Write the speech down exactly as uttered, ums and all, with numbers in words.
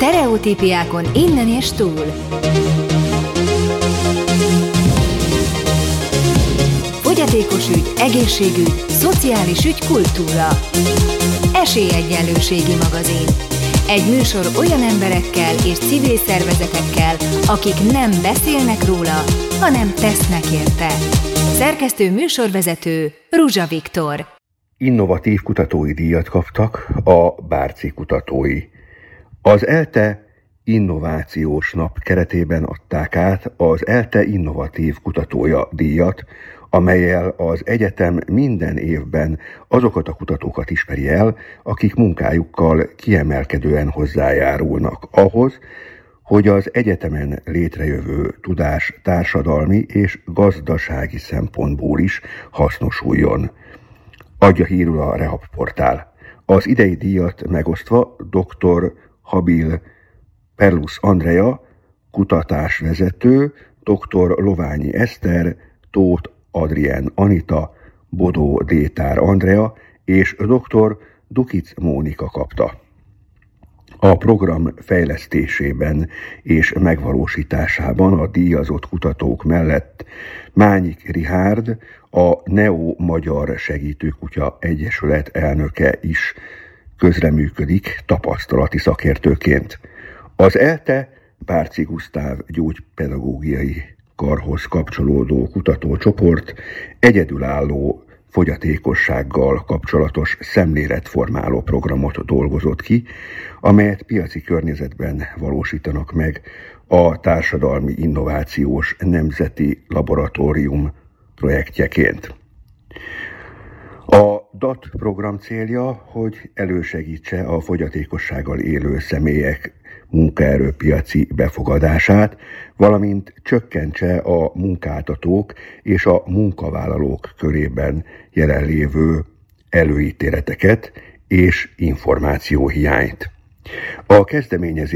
Sztereotípiákon innen és túl. Fogyatékos ügy, egészségügy, szociális ügy, kultúra. Esélyegyenlőségi magazin. Egy műsor olyan emberekkel és civil szervezetekkel, akik nem beszélnek róla, hanem tesznek érte. Szerkesztő műsorvezető Ruzsa Viktor. Innovatív kutatói díjat kaptak a Bárci kutatói. Az ELTE Innovációs Nap keretében adták át az ELTE Innovatív Kutatója díjat, amellyel az egyetem minden évben azokat a kutatókat ismeri el, akik munkájukkal kiemelkedően hozzájárulnak ahhoz, hogy az egyetemen létrejövő tudás társadalmi és gazdasági szempontból is hasznosuljon. Adja hírül a Rehab portál. Az idei díjat megosztva dr. Habil Perlusz Andrea, kutatásvezető, dr. Loványi Eszter, Tóth Adrien Anita, Bodó Détár Andrea és dr. Dukic Mónika kapta. A program fejlesztésében és megvalósításában a díjazott kutatók mellett Mányik Richárd, a Neo Magyar Segítőkutya Egyesület elnöke is közreműködik tapasztalati szakértőként. Az ELTE Bárci Gusztáv gyógypedagógiai karhoz kapcsolódó kutatócsoport egyedülálló fogyatékossággal kapcsolatos szemléletformáló programot dolgozott ki, amelyet piaci környezetben valósítanak meg a Társadalmi Innovációs Nemzeti Laboratórium projektjeként. A dé á té program célja, hogy elősegítse a fogyatékossággal élő személyek munkaerőpiaci befogadását, valamint csökkentse a munkáltatók és a munkavállalók körében jelenlévő előítéleteket és információhiányt. A kezdeményezés